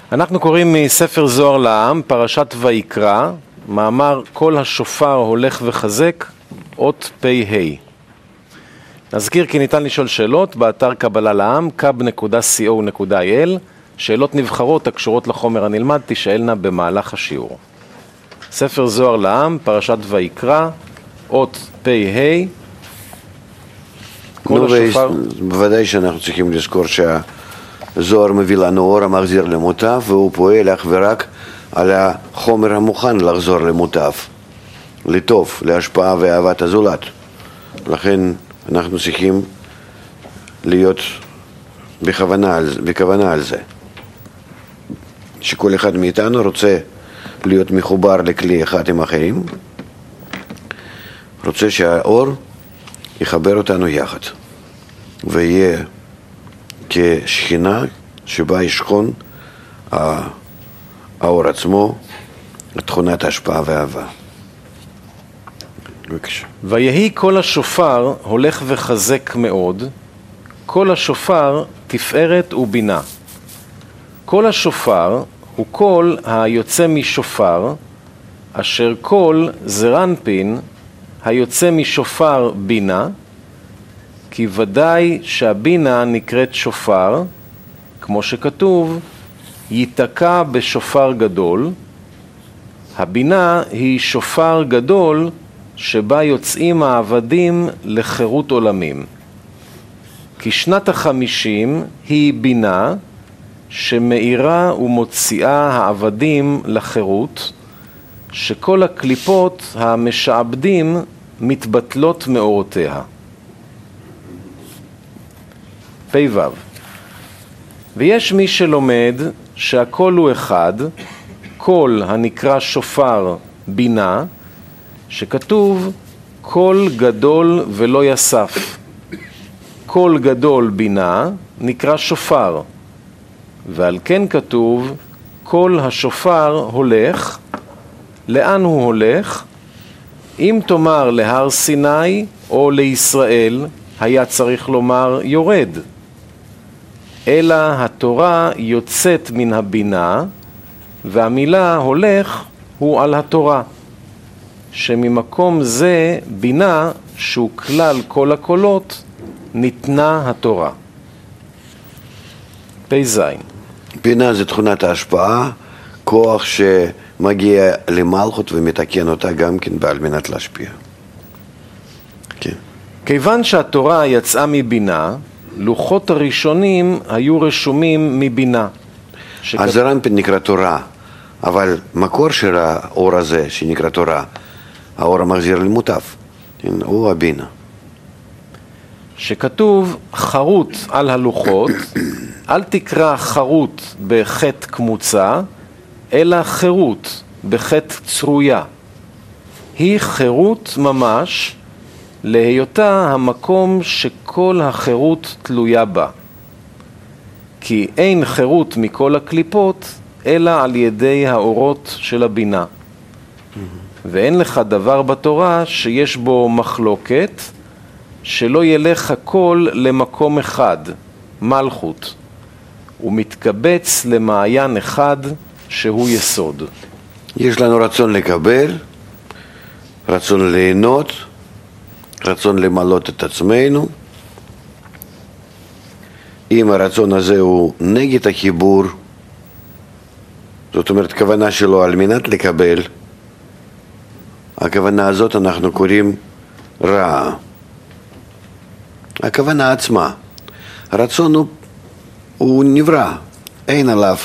אנחנו קוראים מספר זוהר לעם, פרשת ויקרא, מאמר כל השופר הולך וחזק, אות פ"ה. נזכיר כי ניתן לשאול שאלות באתר קבלה לעם, kab.co.il. שאלות נבחרות הקשורות לחומר הנלמד תשאלנה במהלך השיעור. ספר זוהר לעם, פרשת ויקרא, אות פ"ה. בוודאי שאנחנו צריכים לזכור שהזוהר מביא לנו אור המחזיר למוטב, והוא פועל אך ורק על החומר המוכן לחזור למוטב, לטוב, להשפעה ואהבת הזולת. לכן אנחנו צריכים להיות בכוונה על זה. שכל אחד מאיתנו רוצה להיות מחובר לכלי אחד עם אחרים, רוצה שהאור יחבר אותנו יחד, ויהיה כשכינה שבה ישכון האור עצמו, תכונת ההשפעה והאהבה. בבקשה. ויהי כל השופר הולך וחזק מאוד, כל השופר תפארת ובינה. כל השופר הוא קול היוצא משופר, אשר קול זרנפין היוצא משופר בינה, כי ודאי שהבינה נקראת שופר, כמו שכתוב, ייתקע בשופר גדול. הבינה היא שופר גדול שבה יוצאים העבדים לחירות עולמים. כי שנת 50 היא בינה שמאירה ומוציאה העבדים לחירות, שכל הקליפות המשעבדים מתבטלות מאורותיה. פ"ו. ויש מי שלומד שהכל הוא אחד, קול הנקרא שופר בינה, שכתוב קול גדול ולא יסף. קול גדול בינה נקרא שופר, ועל כן כתוב קול השופר הולך. לאן הוא הולך? אם תאמר להר סיני או לישראל, היה צריך לומר יורד. אלא התורה יוצאת מן הבינה, והמילה הולך הוא על התורה, שממקום זה בינה, שהוא כלל כל הקולות, ניתנה התורה. פ"ז. בינה זה תכונת ההשפעה, כוח שמגיע למלכות ומתקן אותה גם כן על מנת להשפיע. כן. כיוון שהתורה יצאה מבינה, לוחות הראשונים היו רשומים מבינה. אז זרנפין נקרא תורה, אבל מקור של האור הזה שנקרא תורה, האור המחזיר למוטב, הוא הבינה. שכתוב חרוט על הלוחות, אל תקרא חרוט בחטא קמוצה, אלא חירות בחטא צרויה. היא חירות ממש, להיותה המקום שכל החירות תלויה בה. כי אין חירות מכל הקליפות, אלא על ידי האורות של הבינה. ואין לך דבר בתורה שיש בו מחלוקת, שלא ילך הכל למקום אחד, מלכות, ומתקבץ למעיין אחד שהוא יסוד. יש לנו רצון לקבל, רצון ליהנות, רצון למלות את עצמנו. אם הרצון הזה הוא נגד החיבור, זאת אומרת כוונה שלו על מנת לקבל, הכוונה הזאת אנחנו קוראים רע. הכוונה עצמה, הרצון הוא נברא, אין עליו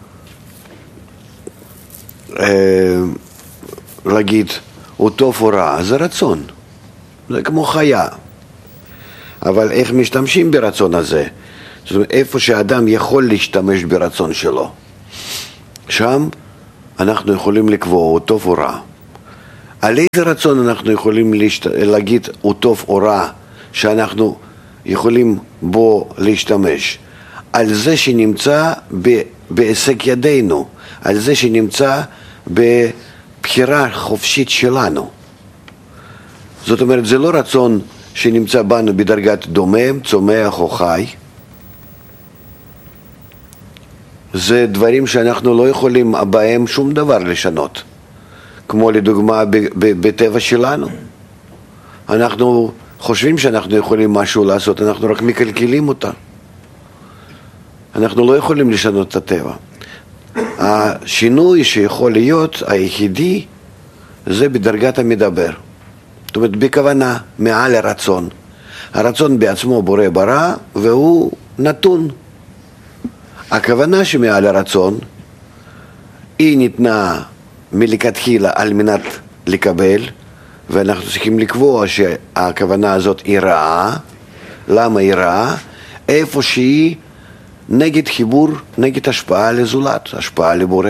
להגיד הוא טוב או רע, זה רצון, זה כמו חיה. אבל איך משתמשים ברצון הזה? זאת אומרת, איפה שאדם יכול להשתמש ברצון שלו, שם אנחנו יכולים לקבוע הוא טוב או רע. על איזה רצון אנחנו יכולים להגיד הוא טוב או רע, שאנחנו יכולים בו להשתמש? על זה שנמצא בעסק ידינו, על זה שנמצא בבחירה חופשית שלנו. זאת אומרת, זה לא רצון שנמצא בנו בדרגת דומם, צומח או חי. זה דברים שאנחנו לא יכולים בהם שום דבר לשנות. כמו לדוגמה בטבע שלנו. אנחנו חושבים שאנחנו יכולים משהו לעשות, אנחנו רק מקלקלים אותה. אנחנו לא יכולים לשנות את הטבע. השינוי שיכול להיות היחידי זה בדרגת המדבר. זאת אומרת, בכוונה, מעל הרצון. הרצון בעצמו בורא ברא והוא נתון. הכוונה שמעל הרצון היא ניתנה מלכתחילה על מנת לקבל, ואנחנו צריכים לקבוע שהכוונה הזאת היא רעה. למה היא רעה? איפה שהיא נגד חיבור, נגד השפעה לזולת, השפעה לבורא.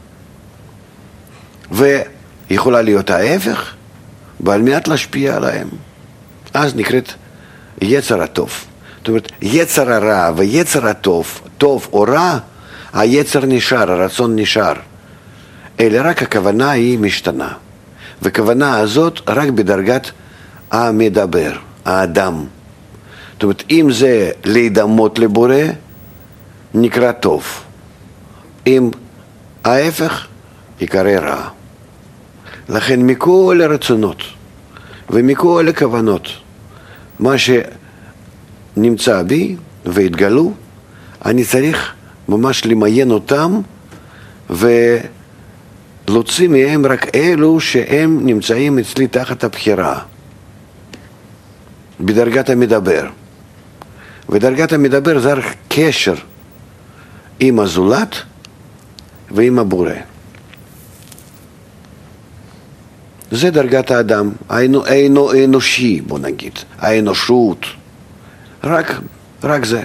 ויכולה להיות ההפך, ועל מנת להשפיע עליהם. אז נקראת יצר הטוב. זאת אומרת, יצר הרע ויצר הטוב, טוב או רע, היצר נשאר, הרצון נשאר. אלא רק הכוונה היא משתנה. וכוונה הזאת רק בדרגת המדבר, האדם. זאת אומרת, אם זה להידמות לבורא, נקרא טוב. אם ההפך, יקרא רע. לכן מכל הרצונות ומכל הכוונות, מה שנמצא בי והתגלו, אני צריך ממש למיין אותם ולהוציא מהם רק אלו שהם נמצאים אצלי תחת הבחירה, בדרגת המדבר. ודרגת המדבר זה רק קשר עם הזולת ועם הבורא. זה דרגת האדם, האנושי, בוא נגיד, האנושות. רק זה.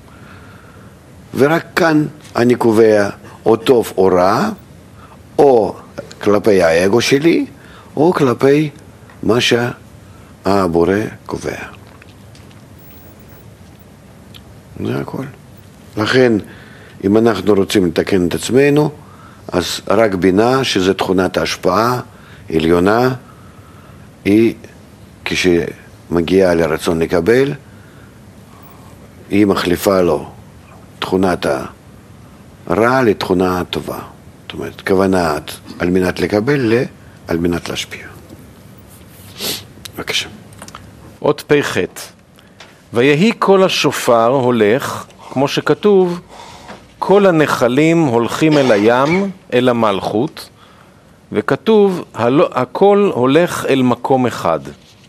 ורק כאן אני קובע או טוב או רע, או כלפי האגו שלי, או כלפי מה שהבורא קובע. זה הכל. לכן, אם אנחנו רוצים לתקן את עצמנו, אז רק בינה, שזה תכונת ההשפעה עליונה, היא כשמגיעה לרצון לקבל, היא מחליפה לו תכונת הרע לתכונה הטובה. זאת אומרת, כוונה על מנת לקבל על מנת להשפיע. בבקשה. עוד פ"ח. ויהי כל השופר הולך, כמו שכתוב, כל הנחלים הולכים אל הים, אל המלכות, וכתוב, הכל הולך אל מקום אחד.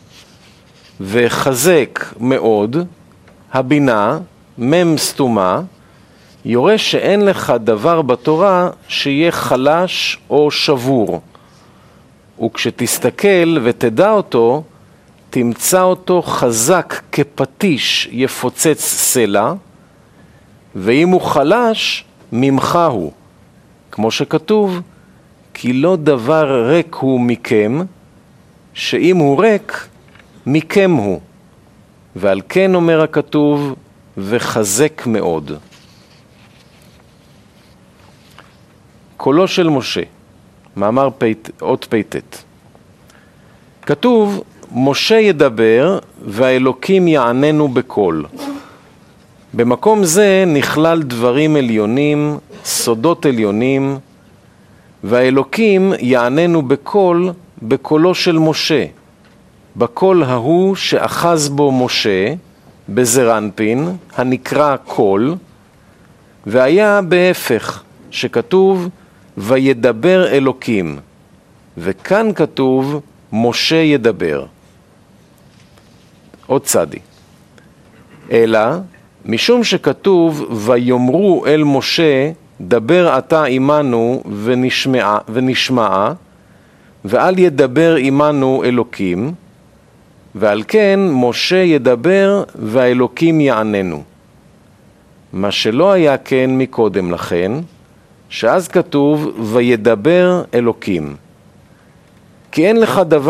וחזק מאוד, הבינה, מם סתומה, יורה שאין לך דבר בתורה שיהיה חלש או שבור. וכשתסתכל ותדע אותו, תמצא אותו חזק כפטיש יפוצץ סלע, ואם הוא חלש, ממך הוא. כמו שכתוב, כי לא דבר ריק הוא מכם, שאם הוא ריק, מכם הוא. ועל כן אומר הכתוב, וחזק מאוד. קולו של משה, מאמר עוד פ"ט. כתוב, משה ידבר והאלוקים יעננו בקול. במקום זה נכלל דברים עליונים, סודות עליונים, והאלוקים יעננו בקול, בקולו של משה, בקול ההוא שאחז בו משה, בזרנפין, הנקרא קול, והיה בהפך, שכתוב, וידבר אלוקים, וכאן כתוב, משה ידבר. עוד צדי. אלא, משום שכתוב, ויאמרו אל משה, דבר אתה עמנו ונשמעה, ואל ידבר עמנו אלוקים, ועל כן משה ידבר והאלוקים יעננו. מה שלא היה כן מקודם לכן, שאז כתוב וידבר אלוקים. כי אין לך דבר